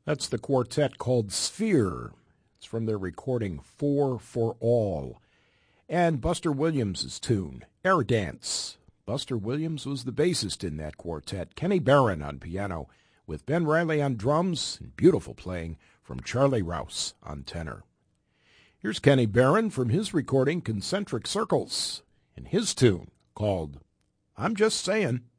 That's the quartet called Sphere. It's from their recording Four for All. And Buster Williams' tune, Air Dance. Buster Williams was the bassist in that quartet. Kenny Barron on piano, with Ben Riley on drums, and beautiful playing from Charlie Rouse on tenor. Here's Kenny Barron from his recording Concentric Circles, and his tune called I'm Just Saying.